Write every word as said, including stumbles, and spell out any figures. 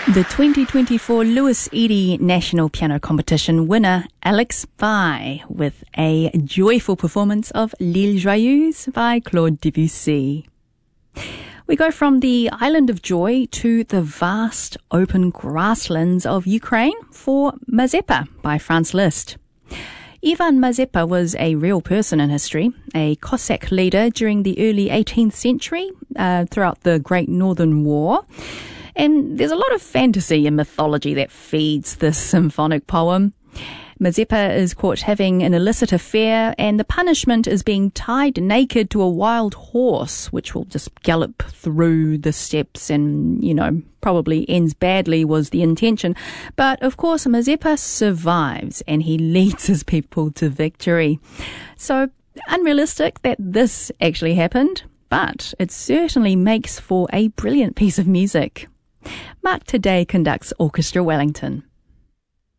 The twenty twenty-four Louis Eady National Piano Competition winner Alex Vai with a joyful performance of L'Île Joyeuse by Claude Debussy. We go from the island of joy to the vast open grasslands of Ukraine for Mazeppa by Franz Liszt. Ivan Mazeppa was a real person in history, a Cossack leader during the early eighteenth century uh, throughout the Great Northern War. And there's a lot of fantasy and mythology that feeds this symphonic poem. Mazeppa is caught having an illicit affair, and the punishment is being tied naked to a wild horse, which will just gallop through the steppes and, you know, probably ends badly was the intention. But, of course, Mazeppa survives, and he leads his people to victory. So, unrealistic that this actually happened, but it certainly makes for a brilliant piece of music. Mark Today conducts Orchestra Wellington.